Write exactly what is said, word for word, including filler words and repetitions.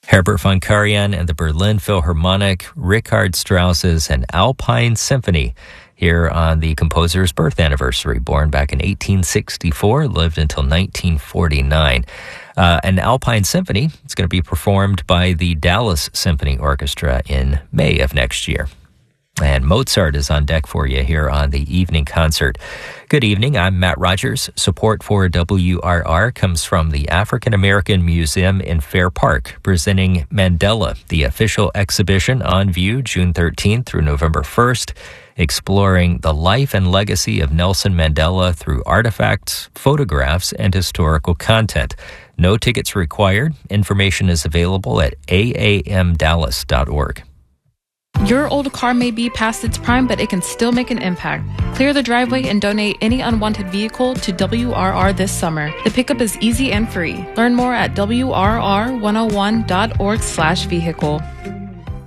Herbert von Karajan and the Berlin Philharmonic, Richard Strauss's an Alpine Symphony here on the composer's birth anniversary. Born back in eighteen sixty-four, lived until nineteen forty-nine. Uh, an Alpine Symphony is going to be performed by the Dallas Symphony Orchestra in May of next year. And Mozart is on deck for you here on the evening concert. Good evening, I'm Matt Rogers. Support for W R R comes from the African American Museum in Fair Park, presenting Mandela, the official exhibition on view June thirteenth through November first, exploring the life and legacy of Nelson Mandela through artifacts, photographs, and historical content. No tickets required. Information is available at a a m dallas dot org. Your old car may be past its prime, but it can still make an impact. Clear the driveway and donate any unwanted vehicle to W R R this summer. The pickup is easy and free. Learn more at w r r one oh one dot org slash vehicle.